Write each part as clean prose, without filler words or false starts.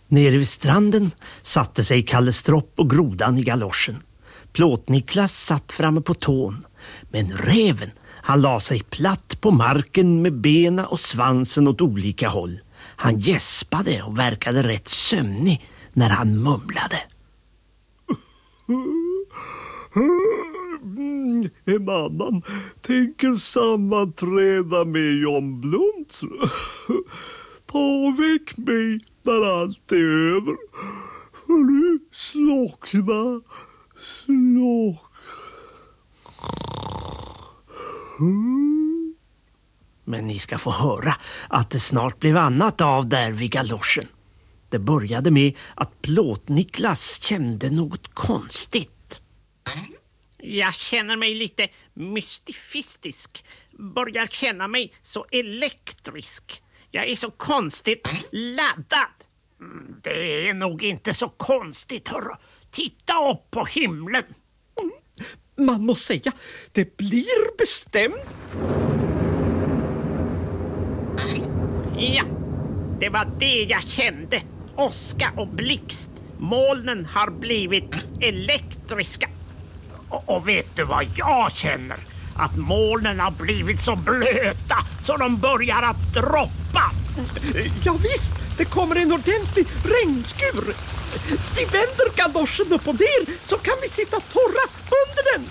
Nere vid stranden satte sig Kalle Stropp och Grodan i galoschen. Plåt-Niklas satt framme på tån. Men räven, han la sig platt på marken med bena och svansen åt olika håll. Han gäspade och verkade rätt sömnig när han mumlade. En annan tänker sammanträda med John Blunt. Ta väck mig när allt är över. För nu slockna. Men ni ska få höra att det snart blev annat av där vid galoschen. Det började med att Plåt-Niklas kände något konstigt. Jag känner mig lite mystifistisk. Börjar känna mig så elektrisk. Jag är så konstigt laddad. Det är nog inte så konstigt, hörru. Titta upp på himlen. Man måste säga, det blir bestämt. Ja, det var det jag kände. Åska och blixt. Molnen har blivit elektriska. Och vet du vad jag känner? Att molnen har blivit så blöta så de börjar att droppa. Ja visst, det kommer en ordentlig regnskur. Vi vänder galoschen upp och ner så kan vi sitta torra under den.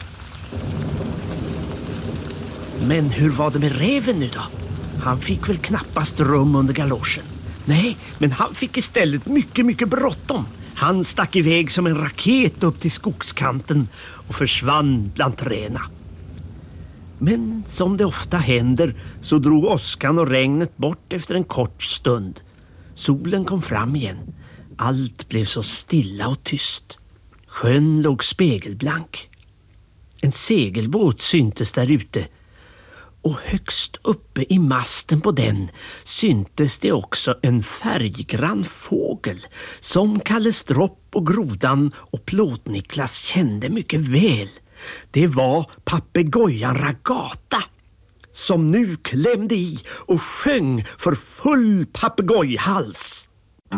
Men hur var det med räven nu då? Han fick väl knappast rum under galoschen. Nej, men han fick istället mycket bråttom. Han stack iväg som en raket upp till skogskanten och försvann bland träna. Men som det ofta händer så drog åskan och regnet bort efter en kort stund. Solen kom fram igen. Allt blev så stilla och tyst. Sjön låg spegelblank. En segelbåt syntes där ute. Och högst uppe i masten på den syntes det också en färggrann fågel som Kalle Stropp och Grodan och Plåt-Niklas kände mycket väl. Det var papegojan Ragata som nu klämde i och sjöng för full papegojhals.